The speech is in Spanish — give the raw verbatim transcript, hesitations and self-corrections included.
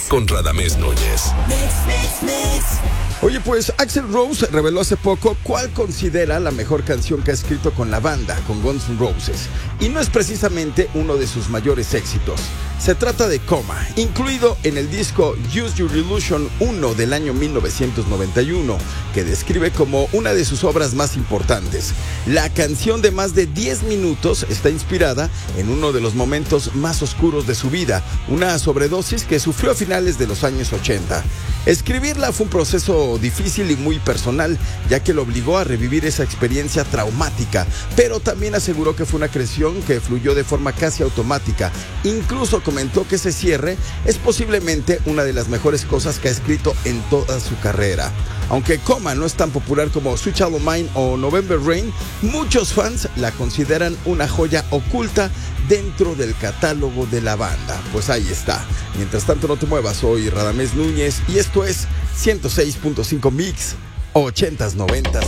con Radamés Núñez. Mix, mix, mix. Oye, pues Axl Rose reveló hace poco cuál considera la mejor canción que ha escrito con la banda, con Guns N' Roses. Y no es precisamente uno de sus mayores éxitos. Se trata de Coma, incluido en el disco Use Your Illusion uno del año mil novecientos noventa y uno, que describe como una de sus obras más importantes. La canción de más de diez minutos está inspirada en uno de los momentos más oscuros de su vida, una sobredosis que sufrió a finales de los años ochenta. Escribirla fue un proceso difícil y muy personal, ya que lo obligó a revivir esa experiencia traumática, pero también aseguró que fue una creación que fluyó de forma casi automática. Incluso comentó que ese cierre es posiblemente una de las mejores cosas que ha escrito en toda su carrera. Aunque Coma no es tan popular como Sweet Child O' Mine o November Rain, muchos fans la consideran una joya oculta dentro del catálogo de la banda. Pues ahí está. Mientras tanto, no te muevas, soy Radamés Núñez y esto es ciento seis punto cinco Mix ochentas, noventas.